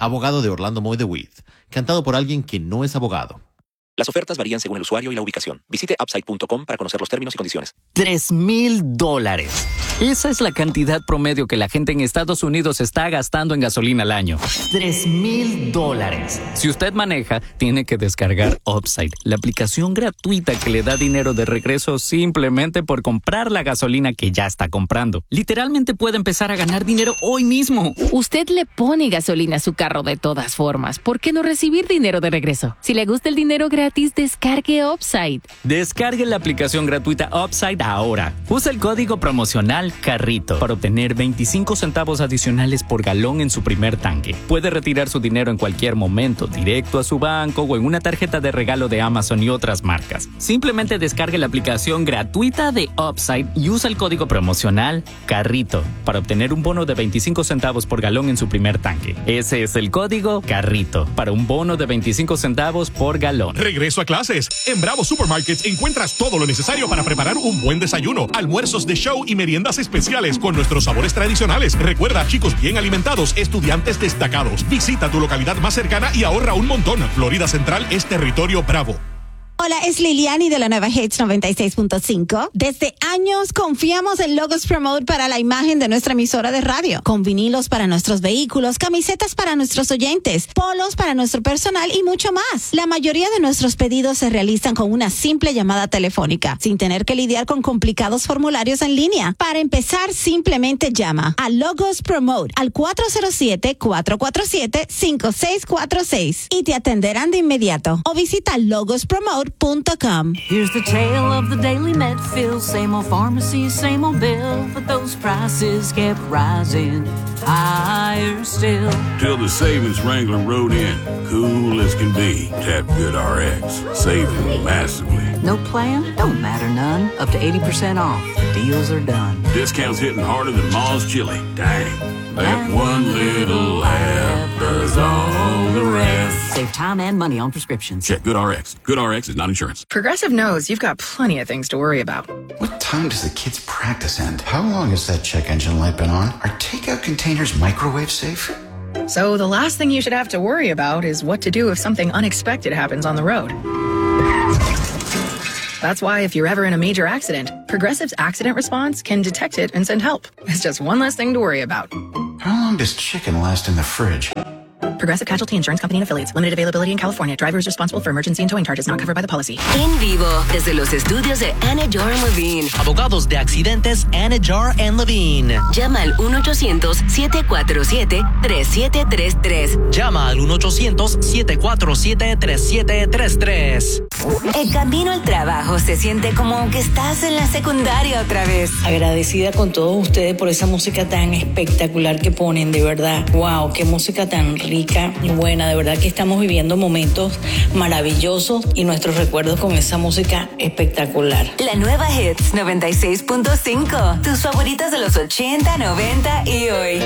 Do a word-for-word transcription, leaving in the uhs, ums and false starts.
abogado de Orlando Moy DeWitt, cantado por alguien que no es abogado. Las ofertas varían según el usuario y la ubicación. Visite upside punto com para conocer los términos y condiciones. Tres mil dólares. Esa es la cantidad promedio que la gente en Estados Unidos está gastando en gasolina al año. Tres mil dólares. Si usted maneja, tiene que descargar Upside, la aplicación gratuita que le da dinero de regreso simplemente por comprar la gasolina que ya está comprando. Literalmente puede empezar a ganar dinero hoy mismo. Usted le pone gasolina a su carro de todas formas. ¿Por qué no recibir dinero de regreso? Si le gusta el dinero gratis, descargue Upside. Descargue la aplicación gratuita Upside ahora. Usa el código promocional CARRITO para obtener veinticinco centavos adicionales por galón en su primer tanque. Puede retirar su dinero en cualquier momento, directo a su banco o en una tarjeta de regalo de Amazon y otras marcas. Simplemente descargue la aplicación gratuita de Upside y usa el código promocional CARRITO para obtener un bono de veinticinco centavos por galón en su primer tanque. Ese es el código CARRITO para un bono de veinticinco centavos por galón. Regreso a clases. En Bravo Supermarkets encuentras todo lo necesario para preparar un buen desayuno, almuerzos de show y meriendas especiales con nuestros sabores tradicionales. Recuerda, chicos bien alimentados, estudiantes destacados. Visita tu localidad más cercana y ahorra un montón. Florida Central es territorio Bravo. Hola, es Liliani de la nueva Hits noventa y seis punto cinco. Desde años confiamos en Logos Promote para la imagen de nuestra emisora de radio. Con vinilos para nuestros vehículos, camisetas para nuestros oyentes, polos para nuestro personal y mucho más. La mayoría de nuestros pedidos se realizan con una simple llamada telefónica, sin tener que lidiar con complicados formularios en línea. Para empezar, simplemente llama a Logos Promote al cuatro cero siete, cuatro cuatro siete, cinco seis cuatro seis y te atenderán de inmediato. O visita Logos Promote. Here's the tale of the daily Medfield. Same old pharmacy, same old bill, but those prices kept rising higher still. Till the savings Wrangler rode in, cool as can be. Tap Good R X, saving massively. No plan? Don't matter none. Up to eighty percent off. Deals are done. Discounts hitting harder than Ma's chili. Dang, that one little laugh does all the rest. Save time and money on prescriptions. Check Good R X. Good R X is not insurance. Progressive knows you've got plenty of things to worry about. What time does the kids' practice end? How long has that check engine light been on? Are takeout containers microwave safe? So the last thing you should have to worry about is what to do if something unexpected happens on the road. That's why if you're ever in a major accident, Progressive's accident response can detect it and send help. It's just one less thing to worry about. How long does chicken last in the fridge? Progressive Casualty Insurance Company and Affiliates. Limited availability in California. Driver is responsible for emergency and towing charges not covered by the policy. En vivo, desde los estudios de Anajar and Levine. Abogados de accidentes Anajar and Levine. Llama al uno ochocientos, siete cuatro siete, tres siete tres tres. Llama al uno ochocientos, siete cuatro siete, tres siete tres tres. El camino al trabajo se siente como que estás en la secundaria otra vez. Agradecida con todos ustedes por esa música tan espectacular que ponen, de verdad. Wow, qué música tan rica y buena, de verdad que estamos viviendo momentos maravillosos y nuestros recuerdos con esa música espectacular. La nueva Hits noventa y seis punto cinco, tus favoritas de los ochenta, noventa y hoy.